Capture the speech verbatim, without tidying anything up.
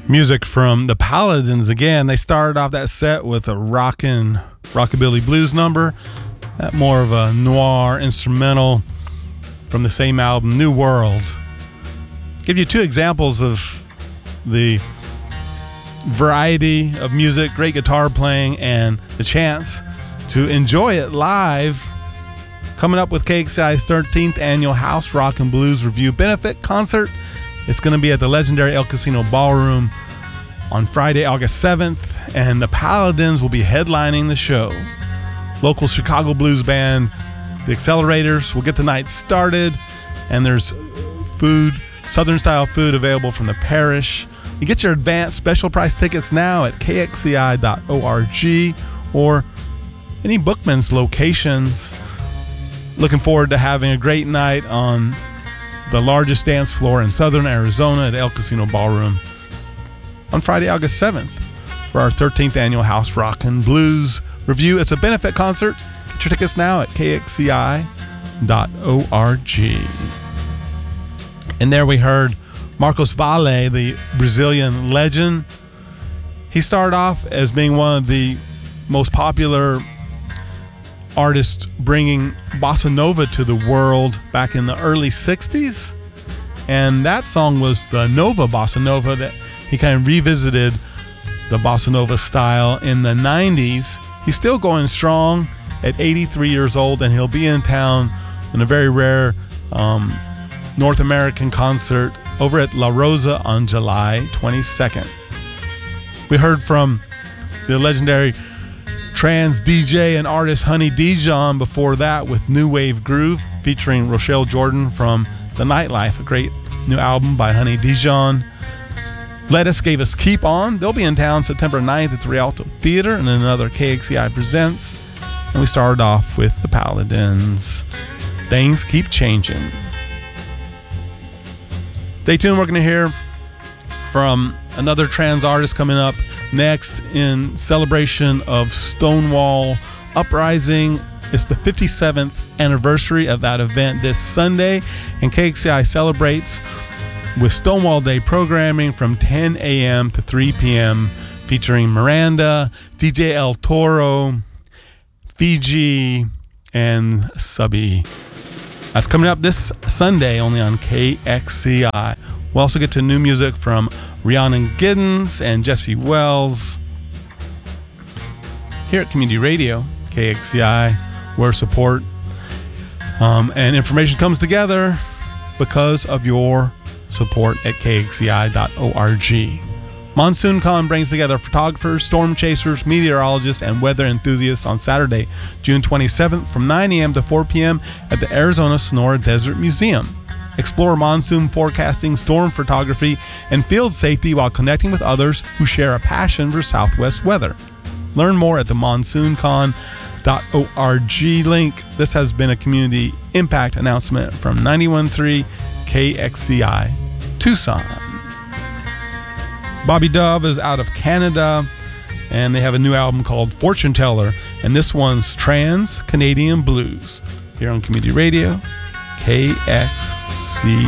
Music from the Paladins again. They started off that set with a rockin' rockabilly blues number, that more of a noir instrumental from the same album, New World. Give you two examples of the variety of music, great guitar playing, and the chance to enjoy it live. Coming up with K X C I's thirteenth annual House Rock and Blues Review benefit concert. It's going to be at the legendary El Casino Ballroom on Friday, August seventh, and the Paladins will be headlining the show. Local Chicago blues band, the Accelerators, will get the night started, and there's food, Southern-style food available from the parish. You get your advanced special price tickets now at k x c i dot org or any Bookman's locations. Looking forward to having a great night on the largest dance floor in southern Arizona at El Casino Ballroom on Friday, August seventh for our thirteenth annual House Rock and Blues Review. It's a benefit concert. Get your tickets now at k x c i dot org. And there we heard Marcos Valle, the Brazilian legend. He started off as being one of the most popular artists bringing bossa nova to the world back in the early sixties. And that song was the Nova Bossa Nova, that he kind of revisited the bossa nova style in the nineties. He's still going strong at eighty-three years old, and he'll be in town in a very rare um, North American concert over at La Rosa on July twenty-second. We heard from the legendary trans D J and artist Honey Dijon before that with New Wave Groove featuring Rochelle Jordan from The Nightlife, a great new album by Honey Dijon. Lettuce gave us Keep On. They'll be in town September ninth at the Rialto Theater, and another K X C I Presents. And we started off with the Paladins. Things Keep Changing. Stay tuned, we're going to hear from another trans artist coming up next in celebration of Stonewall Uprising. It's the fifty-seventh anniversary of that event this Sunday, and K X C I celebrates with Stonewall Day programming from ten a.m. to three p.m. featuring Miranda, D J El Toro, Fiji, and Subby. That's coming up this Sunday only on K X C I. We'll also get to new music from Rhiannon Giddens and Jesse Wells here at Community Radio, K X C I, where support um, and information comes together because of your support at k x c i dot org. MonsoonCon brings together photographers, storm chasers, meteorologists, and weather enthusiasts on Saturday, June twenty-seventh from nine a.m. to four p.m. at the Arizona Sonora Desert Museum. Explore monsoon forecasting, storm photography, and field safety while connecting with others who share a passion for Southwest weather. Learn more at the monsoon con dot org link. This has been a community impact announcement from ninety-one point three K X C I Tucson. Bobby Dove is out of Canada, and they have a new album called Fortune Teller, and this one's Trans Canadian Blues here on Community Radio, K X C